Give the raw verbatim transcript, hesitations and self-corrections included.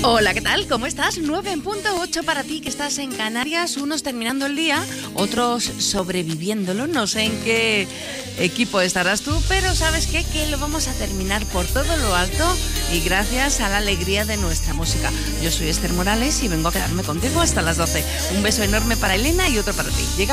Hola, ¿qué tal? ¿Cómo estás? nueve en punto, ocho para ti que estás en Canarias, unos terminando el día, otros sobreviviéndolo. No sé en qué equipo estarás tú, pero ¿sabes qué? Que lo vamos a terminar por todo lo alto y gracias a la alegría de nuestra música. Yo soy Esther Morales y vengo a quedarme contigo hasta las doce. Un beso enorme para Elena y otro para ti. Llega